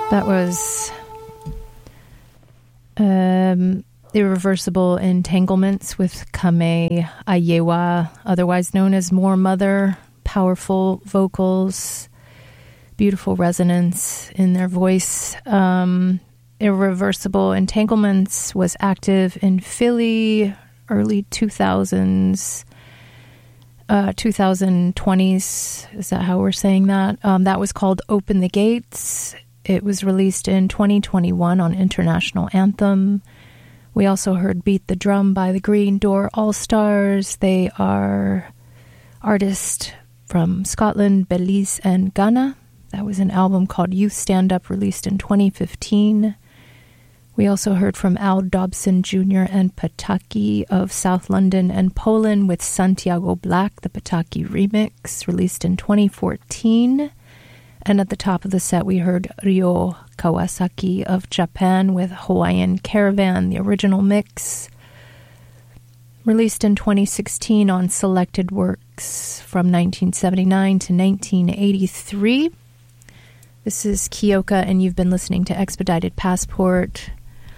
That was Irreversible Entanglements with Kame Ayewa, otherwise known as More Mother. Powerful vocals, beautiful resonance in their voice. Irreversible Entanglements was active in Philly, early 2000s, 2020s. Is that how we're saying that? That was called Open the Gates. It was released in 2021 on International Anthem. We also heard Beat the Drum by the Green Door All-Stars. They are artists from Scotland, Belize, and Ghana. That was an album called Youth Stand Up, released in 2015. We also heard from Al Dobson Jr. and Pataki of South London and Poland with Santiago Black, the Pataki remix, released in 2014. And at the top of the set, we heard Ryo Kawasaki of Japan with Hawaiian Caravan, the original mix, released in 2016 on Selected Works from 1979 to 1983. This is Kyoka, and you've been listening to Expedited Passport,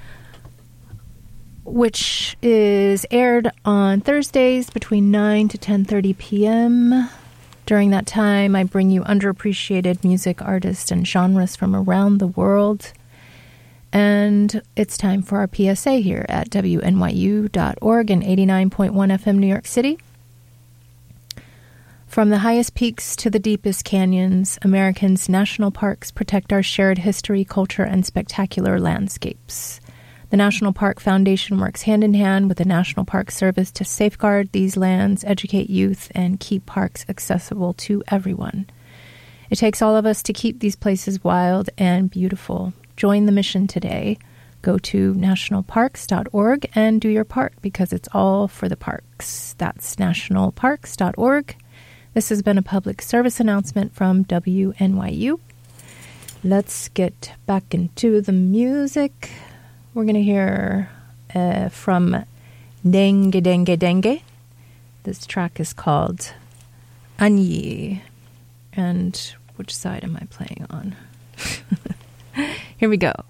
which is aired on Thursdays between 9 to 10:30 p.m., During that time, I bring you underappreciated music artists and genres from around the world. And it's time for our PSA here at WNYU.org and 89.1 FM New York City. From the highest peaks to the deepest canyons, Americans' national parks protect our shared history, culture, and spectacular landscapes. The National Park Foundation works hand-in-hand with the National Park Service to safeguard these lands, educate youth, and keep parks accessible to everyone. It takes all of us to keep these places wild and beautiful. Join the mission today. Go to nationalparks.org and do your part, because it's all for the parks. That's nationalparks.org. This has been a public service announcement from WNYU. Let's get back into the music. We're going to hear from Dengue Dengue Dengue. This track is called Anyi. And which side am I playing on? Here we go.